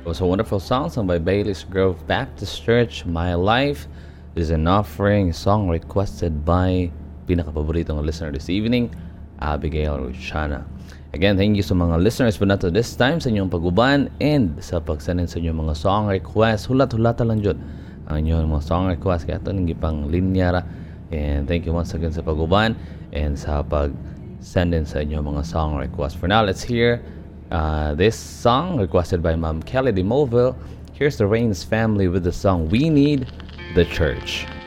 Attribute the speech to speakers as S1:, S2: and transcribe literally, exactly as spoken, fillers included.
S1: was a wonderful song sung by Bailey's Grove Baptist Church. My Life is an Offering, song requested by pinakapaboritong listener this evening, Abigail Ruchana. Again, thank you sa mga listeners but not to this time sa inyong paguban and sa pagsendin sa inyong mga song request. Hulat-hulata lang dyan ang inyong mga song request. Kaya ito nang ipang linyara. And thank you once again sa paguban and sa pag-sendin sa inyong mga song request. For now, let's hear uh, this song requested by Ma'am Kelly de Moville. Here's the Rains family with the song We Need the Church.